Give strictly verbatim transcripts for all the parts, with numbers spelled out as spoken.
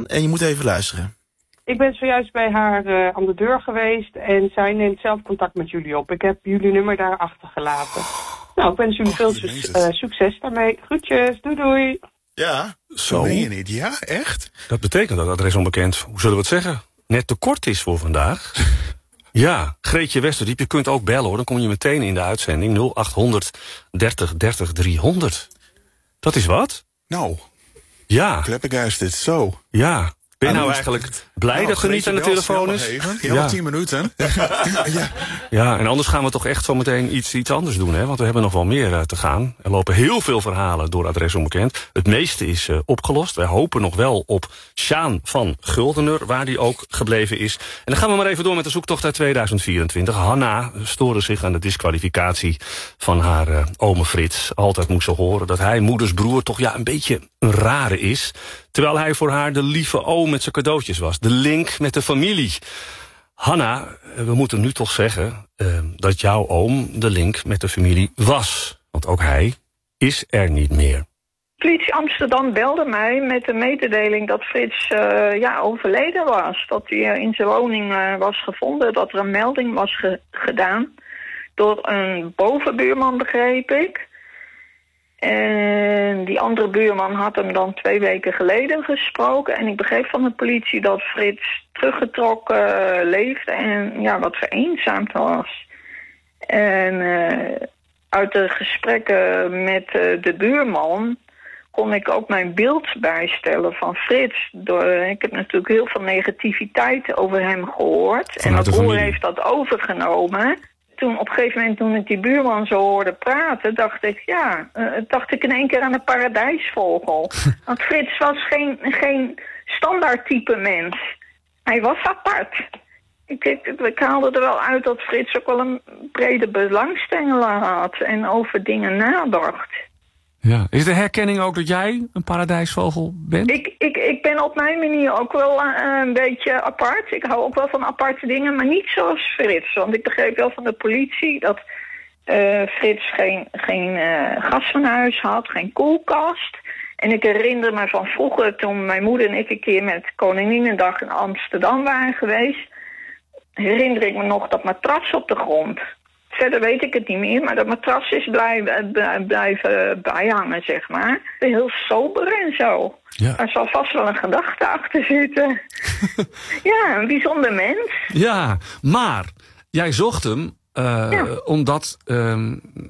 Sjaan en je moet even luisteren. Ik ben zojuist bij haar uh, aan de deur geweest en zij neemt zelf contact met jullie op. Ik heb jullie nummer daar achtergelaten. Nou, ik wens jullie oh, veel su- uh, succes daarmee. Groetjes, doei doei. Ja, zo. Meen je niet? Ja, echt? Dat betekent dat adres onbekend, hoe zullen we het zeggen, net te kort is voor vandaag. Ja, Greetje Westerdiep, je kunt ook bellen hoor. Dan kom je meteen in de uitzending nul acht honderd dertig dertig driehonderd. Dat is wat? Nou, ja. Kleppengeisterd, zo. Ja. Ben je nou eigenlijk blij nou, dat er niet aan de telefoon is? Ja, ja. tien minuten. ja. ja, en anders gaan we toch echt zo meteen iets, iets anders doen, hè? Want we hebben nog wel meer uh, te gaan. Er lopen heel veel verhalen door adres onbekend. Het meeste is uh, opgelost. Wij hopen nog wel op Sjaan van Guldener, waar die ook gebleven is. En dan gaan we maar even door met de zoektocht uit tweeduizend vierentwintig. Hanna stoorde zich aan de disqualificatie van haar uh, ome Frits. Altijd moest ze horen dat hij, moeders broer, toch ja een beetje een rare is. Terwijl hij voor haar de lieve oom met zijn cadeautjes was. De link met de familie. Hanna, we moeten nu toch zeggen uh, dat jouw oom de link met de familie was. Want ook hij is er niet meer. Politie Amsterdam belde mij met de mededeling dat Frits uh, ja, overleden was. Dat hij uh, in zijn woning uh, was gevonden. Dat er een melding was ge- gedaan door een bovenbuurman, begreep ik. En die andere buurman had hem dan twee weken geleden gesproken. En ik begreep van de politie dat Frits teruggetrokken uh, leefde en ja, wat vereenzaamd was. En uh, uit de gesprekken met uh, de buurman kon ik ook mijn beeld bijstellen van Frits. Door, ik heb natuurlijk heel veel negativiteit over hem gehoord. En mijn broer heeft dat overgenomen. Toen op een gegeven moment, toen ik die buurman zo hoorde praten, dacht ik, ja, uh, dacht ik in één keer aan een paradijsvogel. Want Frits was geen, geen standaard type mens. Hij was apart. Ik, ik, ik haalde er wel uit dat Frits ook wel een brede belangstelling had en over dingen nadacht. Ja. Is de herkenning ook dat jij een paradijsvogel bent? Ik, ik, ik ben op mijn manier ook wel uh, een beetje apart. Ik hou ook wel van aparte dingen, maar niet zoals Frits. Want ik begreep wel van de politie dat uh, Frits geen, geen uh, gas van huis had, geen koelkast. En ik herinner me van vroeger, toen mijn moeder en ik een keer met Koninginnedag in Amsterdam waren geweest, herinner ik me nog dat matras op de grond. Verder weet ik het niet meer, maar dat matras is blijven, blijven bijhangen, zeg maar. Heel sober en zo. Ja. Er zal vast wel een gedachte achter zitten. Ja, een bijzonder mens. Ja, maar jij zocht hem uh, ja. omdat uh,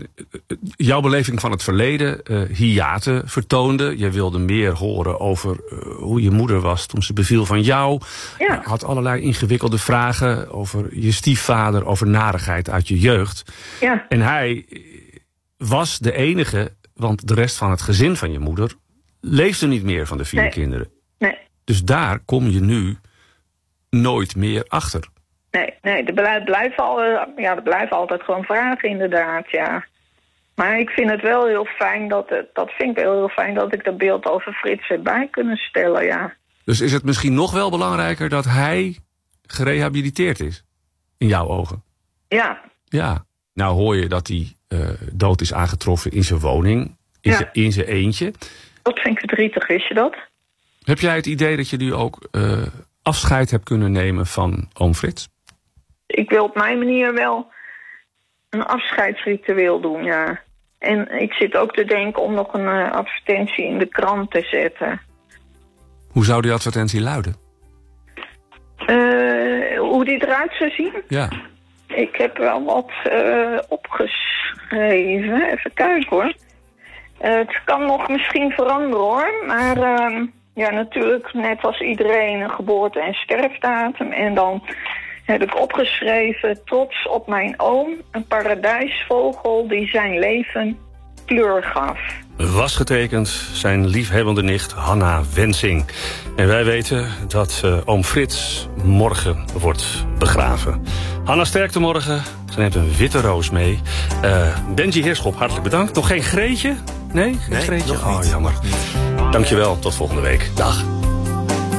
jouw beleving van het verleden uh, hiaten vertoonde. Je wilde meer horen over uh, hoe je moeder was toen ze beviel van jou. Ja. Je had allerlei ingewikkelde vragen over je stiefvader, over narigheid uit je jeugd. Ja. En hij was de enige, want de rest van het gezin van je moeder leefde niet meer van de vier nee. kinderen. Nee. Dus daar kom je nu nooit meer achter. Nee, nee, er blijven, blijven, al, ja, er blijven altijd gewoon vragen inderdaad, ja. Maar ik vind het wel heel fijn, dat, het, dat vind ik wel heel fijn dat ik dat beeld over Frits erbij kunnen stellen, ja. Dus is het misschien nog wel belangrijker dat hij gerehabiliteerd is? In jouw ogen? Ja. Ja. Nou hoor je dat hij uh, dood is aangetroffen in zijn woning, in, ja. zijn, in zijn eentje. Dat vind ik verdrietig, wist je dat? Heb jij het idee dat je nu ook uh, afscheid hebt kunnen nemen van oom Frits? Ik wil op mijn manier wel een afscheidsritueel doen, ja. En ik zit ook te denken om nog een uh, advertentie in de krant te zetten. Hoe zou die advertentie luiden? Uh, hoe die eruit zou zien? Ja. Ik heb wel wat uh, opgeschreven. Even kijken hoor. Uh, het kan nog misschien veranderen hoor. Maar uh, ja, natuurlijk net als iedereen een geboorte- en sterfdatum. En dan heb ik opgeschreven: trots op mijn oom, een paradijsvogel die zijn leven kleur gaf. Was getekend zijn liefhebbende nicht Hanna Wensing. En wij weten dat uh, oom Frits morgen wordt begraven. Hanna, sterkte morgen. Ze neemt een witte roos mee. Uh, Benji Heerschop, hartelijk bedankt. Nog geen Greetje? Nee? Geen nee, Greetje? Nog niet. Oh, jammer. Dankjewel, tot volgende week. Dag.